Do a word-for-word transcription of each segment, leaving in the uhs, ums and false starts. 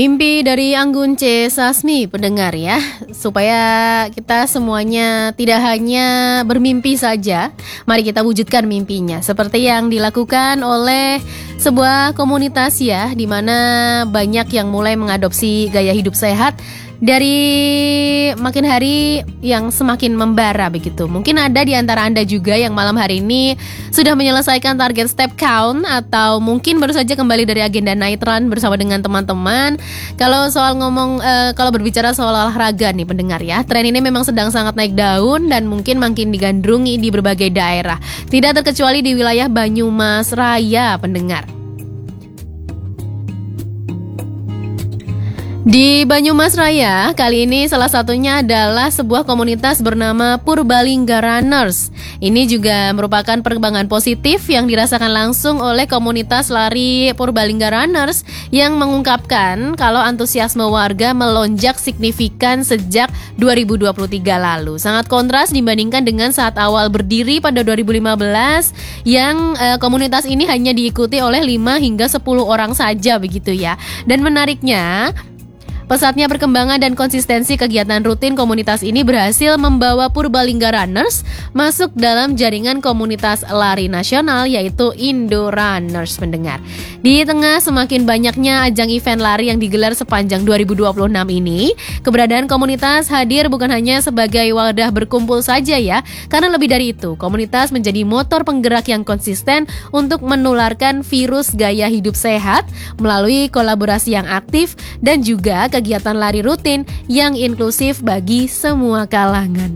Mimpi dari Anggun C. Sasmi, pendengar ya, supaya kita semuanya tidak hanya bermimpi saja, mari kita wujudkan mimpinya. Seperti yang dilakukan oleh sebuah komunitas ya, di mana banyak yang mulai mengadopsi gaya hidup sehat dari makin hari yang semakin membara begitu. Mungkin ada di antara Anda juga yang malam hari ini sudah menyelesaikan target step count, atau mungkin baru saja kembali dari agenda night run bersama dengan teman-teman. Kalau soal ngomong, uh, kalau berbicara soal olahraga nih pendengar ya, tren ini memang sedang sangat naik daun dan mungkin makin digandrungi di berbagai daerah. Tidak terkecuali di wilayah Banyumas Raya, pendengar. Di Banyumas Raya, kali ini salah satunya adalah sebuah komunitas bernama Purbalingga Runners. Ini juga merupakan perkembangan positif yang dirasakan langsung oleh komunitas lari Purbalingga Runners yang mengungkapkan kalau antusiasme warga melonjak signifikan sejak dua ribu dua puluh tiga lalu. Sangat kontras dibandingkan dengan saat awal berdiri pada dua ribu lima belas yang eh, komunitas ini hanya diikuti oleh lima hingga sepuluh orang saja begitu ya. Dan menariknya, pesatnya perkembangan dan konsistensi kegiatan rutin komunitas ini berhasil membawa Purbalingga Runners masuk dalam jaringan komunitas lari nasional, yaitu Indo Runners, pendengar. Di tengah semakin banyaknya ajang event lari yang digelar sepanjang dua ribu dua puluh enam ini, keberadaan komunitas hadir bukan hanya sebagai wadah berkumpul saja ya, karena lebih dari itu, komunitas menjadi motor penggerak yang konsisten untuk menularkan virus gaya hidup sehat melalui kolaborasi yang aktif dan juga kegiatan lari rutin yang inklusif bagi semua kalangan.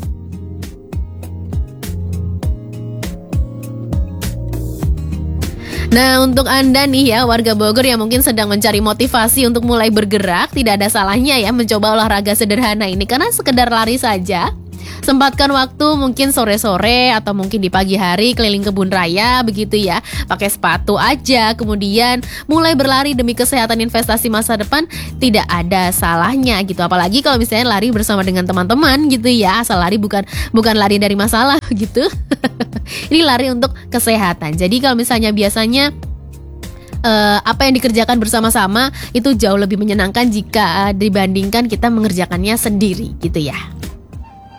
Nah, untuk Anda nih ya, warga Bogor yang mungkin sedang mencari motivasi untuk mulai bergerak, tidak ada salahnya ya mencoba olahraga sederhana ini, karena sekedar lari saja. Sempatkan waktu mungkin sore-sore atau mungkin di pagi hari keliling kebun raya begitu ya, pakai sepatu aja, kemudian mulai berlari demi kesehatan investasi masa depan, tidak ada salahnya gitu. Apalagi kalau misalnya lari bersama dengan teman-teman gitu ya, asal lari bukan bukan lari dari masalah gitu. Ini lari untuk kesehatan. Jadi kalau misalnya biasanya Uh, apa yang dikerjakan bersama-sama itu jauh lebih menyenangkan jika uh, dibandingkan kita mengerjakannya sendiri gitu ya.